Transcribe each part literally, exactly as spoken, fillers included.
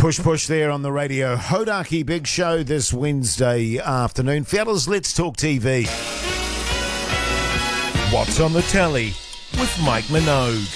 Push Push there on the radio. Hodaki Big Show this Wednesday afternoon. Fellas, let's talk T V. What's on the telly with Mike Minogue?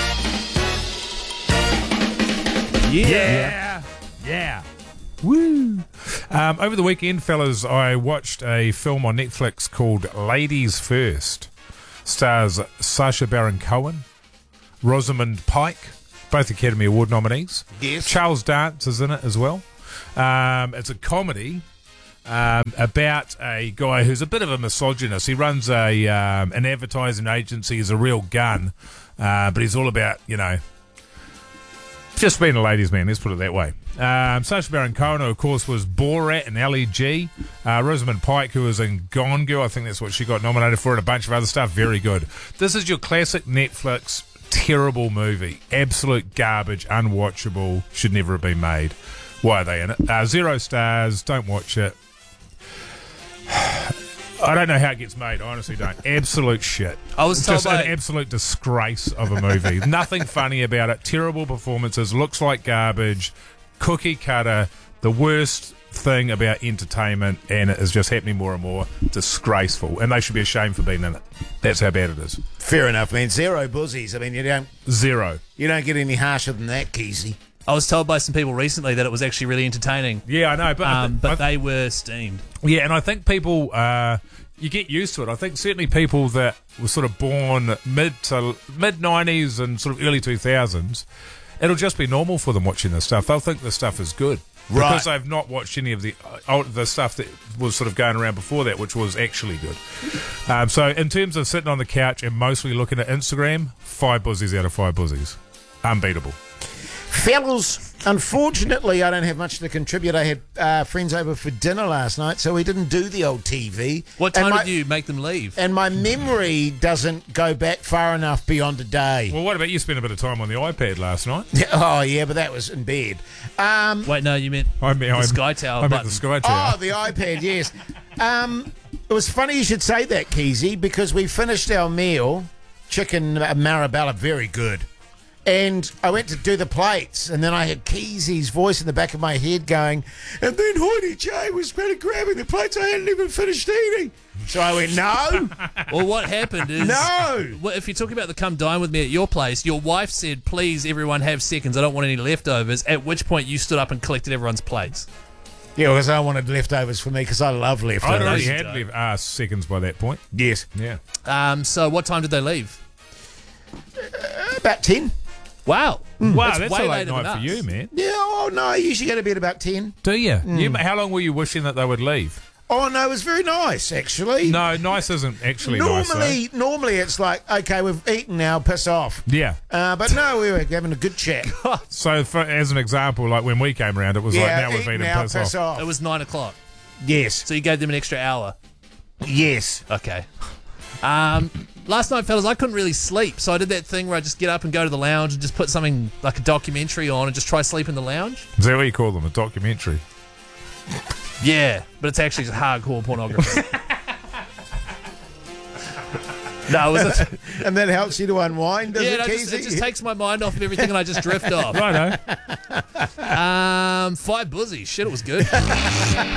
Yeah. Yeah. Yeah. Woo. Um, over the weekend, fellas, I watched a film on Netflix called Ladies First. Stars Sacha Baron Cohen, Rosamund Pike, both Academy Award nominees. Yes. Charles Dance is in it as well. Um, it's a comedy um, about a guy who's a bit of a misogynist. He runs a um, an advertising agency. He's a real gun, uh, but he's all about, you know, just being a ladies' man, let's put it that way. Um, Sacha Baron Cohen, who of course was Borat and L E G. Uh, Rosamund Pike, who was in Gone Girl, I think that's what she got nominated for, and a bunch of other stuff. Very good. This is your classic Netflix terrible movie. Absolute garbage, unwatchable, should never have been made. Why are they in it? Uh, zero stars, don't watch it. I don't know how it gets made, I honestly don't. Absolute shit. I was told just by- an absolute disgrace of a movie. Nothing funny about it. Terrible performances. Looks like garbage. Cookie cutter. The worst thing about entertainment, and it is just happening more and more. Disgraceful. And they should be ashamed for being in it. That's how bad it is. Fair enough, man. Zero buzzies. I mean, you don't Zero. you don't get any harsher than that, Keezy. I was told by some people recently that it was actually really entertaining. Yeah, I know. But, I Um, th- but I they were steamed. Yeah, and I think people, uh, you get used to it. I think certainly people that were sort of born mid to mid nineties and sort of early two thousands, it'll just be normal for them watching this stuff. They'll think this stuff is good. Right. Because they've not watched any of the uh, the stuff that was sort of going around before that, which was actually good. Um, so in terms of sitting on the couch and mostly looking at Instagram, five buzzies out of five buzzies. Unbeatable. Fellas, unfortunately, I don't have much to contribute. I had uh, friends over for dinner last night, so we didn't do the old T V. What And time my- did you make them leave? And my memory doesn't go back far enough beyond a day. Well, what about you spent a bit of time on the iPad last night? Oh, yeah, but that was in bed. Um, Wait, no, you meant I mean, the I'm- Sky Tower I meant button. the Sky Tower. Oh, the iPad, yes. Um, it was funny you should say that, Keezy, because we finished our meal, chicken uh, marabella, very good. And I went to do the plates, and then I had Keezy's voice in the back of my head going, and then Hoity J was kind of grabbing the plates I hadn't even finished eating. So I went, no, Well, what happened is... no. Well, if you're talking about the come dine with me at your place, your wife said, please, everyone have seconds. I don't want any leftovers. At which point you stood up and collected everyone's plates. Yeah, because I wanted leftovers for me, because I love I'd leftovers. already you had don't. leave, uh, seconds by that point. Yes. Yeah. Um, so what time did they leave? About ten. Wow. Wow, That's that's, way a late later night than for us. you, man. Yeah, oh, no, I usually go to bed about ten. Do you? you? How long were you wishing that they would leave? Oh, no, it was very nice, actually. No, nice isn't actually nice. Normally, normally it's like, okay, we've eaten now, piss off. though. Yeah. Uh, but no, we were having a good chat. So, for, as an example, like when we came around, it was like, yeah, now we've eat eaten now, piss, piss off. off. It was nine o'clock. Yes, So you gave them an extra hour. yes. Okay. Um, last night, fellas, I couldn't really sleep. So I did that thing where I just get up and go to the lounge and just put something like a documentary on and just try sleep in the lounge. Is that what you call them? A documentary? Yeah, but it's actually just hardcore pornography. No, it was a, And that helps you to unwind, does yeah, it, no, it, Keezy? just, it just takes my mind off of everything and I just drift off. Righto. Um, five buzzies. Shit, it was good.